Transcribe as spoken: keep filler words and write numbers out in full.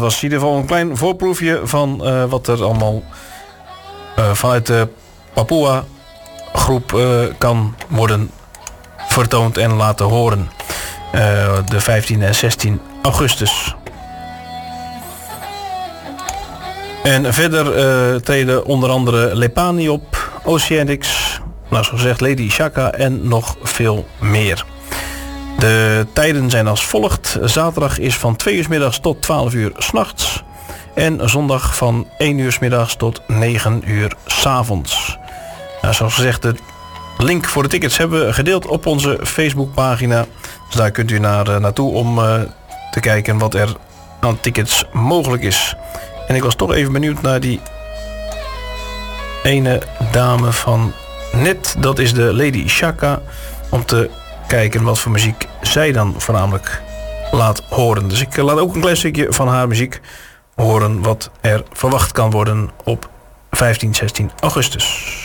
was in ieder geval een klein voorproefje van uh, wat er allemaal uh, vanuit de Papua groep uh, kan worden vertoond en laten horen. Uh, de vijftien en zestien augustus. En verder uh, treden onder andere Lepani op, Oceanics, nou zo gezegd Lady Shaka en nog veel meer. De tijden zijn als volgt. Zaterdag is van twee uur 's middags tot twaalf uur 's nachts. En zondag van één uur 's middags tot negen uur 's avonds. Nou, zoals gezegd, de link voor de tickets hebben we gedeeld op onze Facebookpagina. Dus daar kunt u naar, uh, naartoe om uh, te kijken wat er aan tickets mogelijk is. En ik was toch even benieuwd naar die ene dame van net. Dat is de Lady Shaka. Om te kijken wat voor muziek zij dan voornamelijk laat horen. Dus ik laat ook een klein stukje van haar muziek horen wat er verwacht kan worden op vijftien, zestien augustus.